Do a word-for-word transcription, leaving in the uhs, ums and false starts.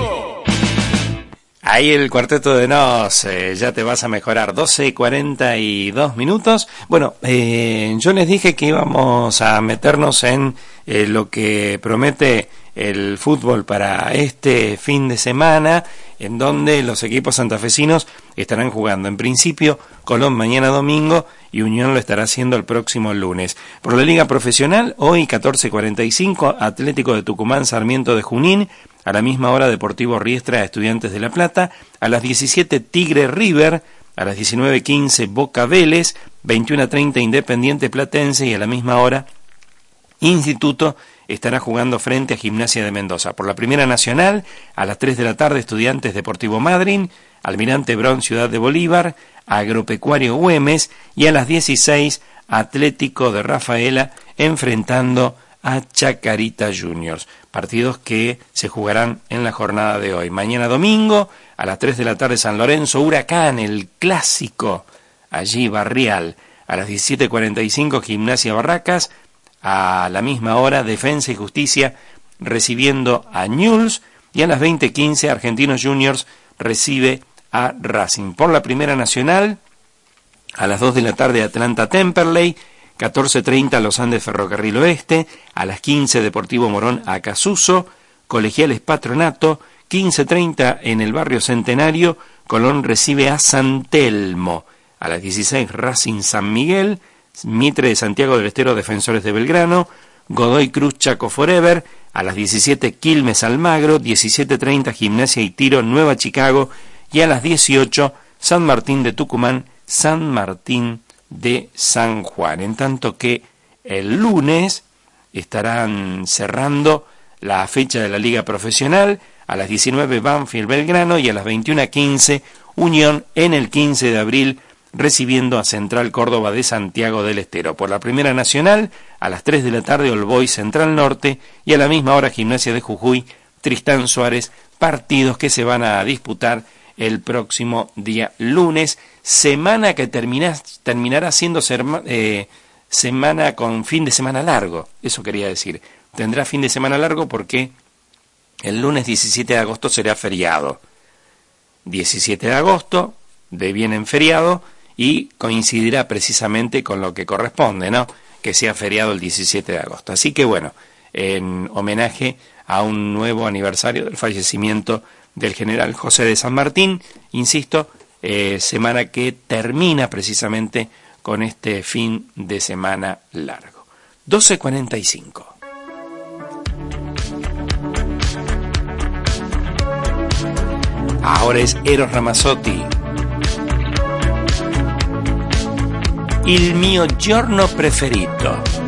Ahí el cuarteto de Nos, eh, ya te vas a mejorar, doce cuarenta y dos minutos. Bueno, eh, yo les dije que íbamos a meternos en eh, lo que promete el fútbol para este fin de semana, en donde los equipos santafesinos estarán jugando. En principio, Colón mañana domingo y Unión lo estará haciendo el próximo lunes. Por la Liga Profesional, hoy catorce cuarenta y cinco, Atlético de Tucumán, Sarmiento de Junín. A la misma hora, Deportivo Riestra, Estudiantes de La Plata. A las diecisiete, Tigre River. A las diecinueve quince, Boca Vélez. veintiuno treinta, Independiente Platense. Y a la misma hora, Instituto estará jugando frente a Gimnasia de Mendoza. Por la Primera Nacional, a las tres de la tarde, Estudiantes Deportivo Madryn. Almirante Brown, Ciudad de Bolívar. Agropecuario Güemes. Y a las dieciséis, Atlético de Rafaela enfrentando a Chacarita Juniors. Partidos que se jugarán en la jornada de hoy. Mañana domingo, a las tres de la tarde, San Lorenzo, Huracán, el clásico, allí Barrial. A las diecisiete cuarenta y cinco, Gimnasia Barracas. A la misma hora, Defensa y Justicia recibiendo a Newell's. Y a las veinte quince, Argentinos Juniors recibe a Racing. Por la Primera Nacional, a las dos de la tarde, Atlanta Temperley. catorce treinta, Los Andes Ferrocarril Oeste. A las quince, Deportivo Morón Acasuso. Colegiales Patronato. quince treinta, en el barrio Centenario, Colón recibe a San Telmo. A las dieciséis, Racing San Miguel. Mitre de Santiago del Estero, Defensores de Belgrano. Godoy Cruz Chaco Forever. A las diecisiete, Quilmes Almagro. diecisiete treinta, Gimnasia y Tiro, Nueva Chicago. Y a las dieciocho, San Martín de Tucumán, San Martín de San Juan. En tanto que el lunes estarán cerrando la fecha de la Liga Profesional. A las diecinueve, Banfield Belgrano. Y a las veintiuno quince, Unión en el quince de abril recibiendo a Central Córdoba de Santiago del Estero. Por la Primera Nacional, a las tres de la tarde, All Boys Central Norte. Y a la misma hora, Gimnasia de Jujuy, Tristán Suárez. Partidos que se van a disputar el próximo día lunes, semana que termina, terminará siendo serma, eh, semana con fin de semana largo, eso quería decir, tendrá fin de semana largo porque el lunes diecisiete de agosto será feriado, diecisiete de agosto, de bien en feriado, y coincidirá precisamente con lo que corresponde, ¿no? Que sea feriado el diecisiete de agosto, así que bueno, en homenaje a un nuevo aniversario del fallecimiento del general José de San Martín, insisto, eh, semana que termina precisamente con este fin de semana largo. doce cuarenta y cinco. Ahora es Eros Ramazzotti. Il mio giorno preferito.